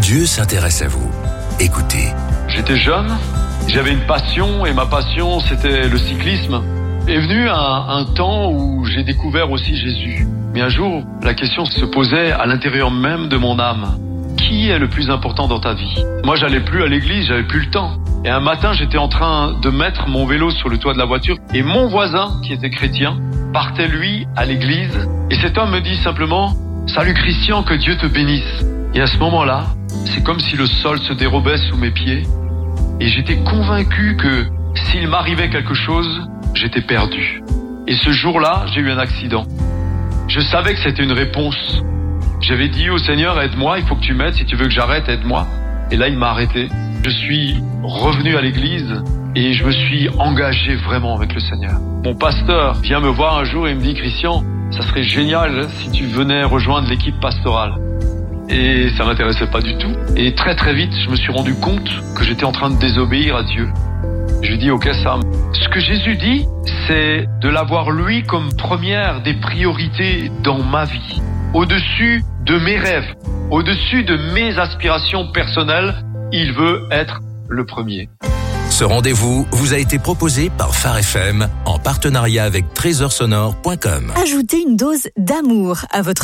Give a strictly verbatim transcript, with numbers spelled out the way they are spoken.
Dieu s'intéresse à vous. Écoutez. J'étais jeune, j'avais une passion et ma passion c'était le cyclisme. Est venu un, un temps où j'ai découvert aussi Jésus. Mais un jour, la question se posait à l'intérieur même de mon âme. Qui est le plus important dans ta vie ? Moi, j'allais plus à l'église, j'avais plus le temps. Et un matin, j'étais en train de mettre mon vélo sur le toit de la voiture et mon voisin, qui était chrétien, partait lui à l'église. Et cet homme me dit simplement « Salut Christian, que Dieu te bénisse ». Et à ce moment-là, c'est comme si le sol se dérobait sous mes pieds. Et j'étais convaincu que s'il m'arrivait quelque chose, j'étais perdu. Et ce jour-là, j'ai eu un accident. Je savais que c'était une réponse. J'avais dit au Seigneur, aide-moi, il faut que tu m'aides, si tu veux que j'arrête, aide-moi. Et là, il m'a arrêté. Je suis revenu à l'église et je me suis engagé vraiment avec le Seigneur. Mon pasteur vient me voir un jour et me dit, Christian, ça serait génial si tu venais rejoindre l'équipe pastorale. Et ça m'intéressait pas du tout. Et très très vite, je me suis rendu compte que j'étais en train de désobéir à Dieu. Je lui dis, ok Sam, ce que Jésus dit, c'est de l'avoir lui comme première des priorités dans ma vie. Au-dessus de mes rêves, au-dessus de mes aspirations personnelles, il veut être le premier. Ce rendez-vous vous a été proposé par Phare F M en partenariat avec trésor sonore point com. Ajoutez une dose d'amour à votre